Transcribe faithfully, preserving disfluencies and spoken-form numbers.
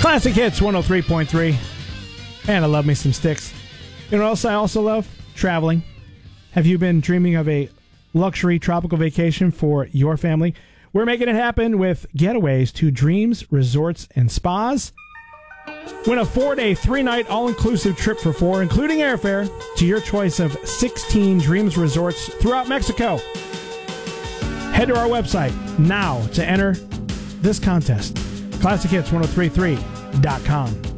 Classic Hits one oh three point three. And I love me some Styx. You know what else I also love? Traveling. Have you been dreaming of a luxury tropical vacation for your family? We're making it happen with Getaways to Dreams Resorts and Spas. Win a four-day, three-night, all-inclusive trip for four, including airfare, to your choice of sixteen Dreams Resorts throughout Mexico. Head to our website now to enter this contest. classic hits ten thirty-three dot com.